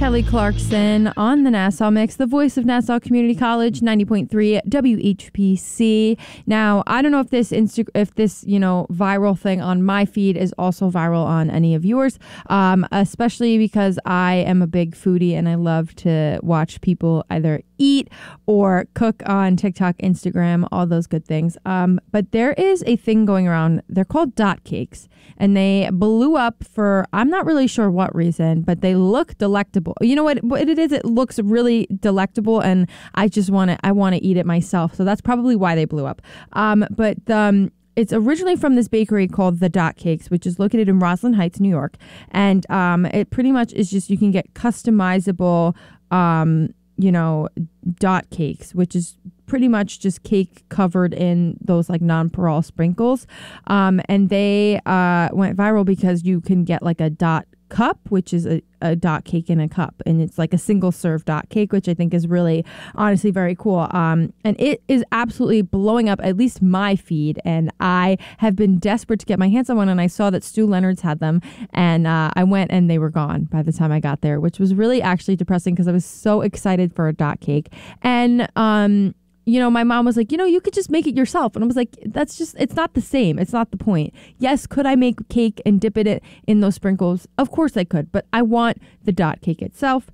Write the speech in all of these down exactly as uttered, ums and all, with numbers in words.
Kelly Clarkson on the Nassau Mix, the voice of Nassau Community College, ninety point three W H P C. Now, I don't know if this Insta- if this, you know, viral thing on my feed is also viral on any of yours, um, especially because I am a big foodie and I love to watch people either eat or cook on TikTok, Instagram, all those good things. Um, but there is a thing going around. They're called dot cakes, and they blew up for, I'm not really sure what reason, but they look delectable. You know what, what it is? It looks really delectable, and I just want to, I want to eat it myself. So that's probably why they blew up. Um, but um, it's originally from this bakery called The Dot Cakes, which is located in Roslyn Heights, New York. And um, it pretty much is just, you can get customizable, um, you know, dot cakes, which is pretty much just cake covered in those like nonpareil sprinkles. Um, and they uh, went viral because you can get like a dot cup, which is a, a dot cake in a cup, and it's like a single serve dot cake, which I think is really honestly very cool. Um, and it is absolutely blowing up at least my feed, and I have been desperate to get my hands on one, and I saw that Stu Leonard's had them, and uh, I went and they were gone by the time I got there, which was really actually depressing because I was so excited for a dot cake. And um you know, my mom was like, you know, you could just make it yourself. And I was like, that's just, it's not the same. It's not the point. Yes, could I make cake and dip it in those sprinkles? Of course I could, but I want the dot cake itself.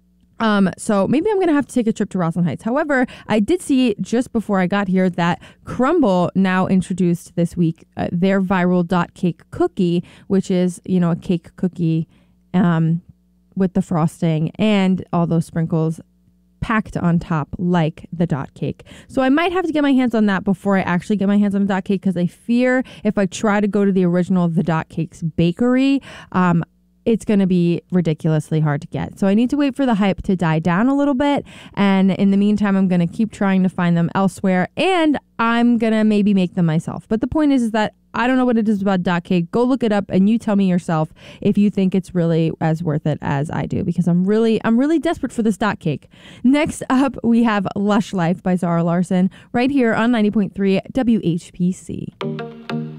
Um, so maybe I'm going to have to take a trip to Roslyn Heights. However, I did see just before I got here that Crumbl now introduced this week uh, their viral dot cake cookie, which is, you know, a cake cookie um, with the frosting and all those sprinkles packed on top like the dot cake. So I might have to get my hands on that before I actually get my hands on a dot cake, because I fear if I try to go to the original The Dot Cakes bakery, um, it's going to be ridiculously hard to get. So I need to wait for the hype to die down a little bit. And in the meantime, I'm going to keep trying to find them elsewhere, and I'm going to maybe make them myself. But the point is, is that I don't know what it is about dot cake. Go look it up and you tell me yourself if you think it's really as worth it as I do, because I'm really, I'm really desperate for this dot cake. Next up, we have Lush Life by Zara Larsson right here on ninety point three W H P C.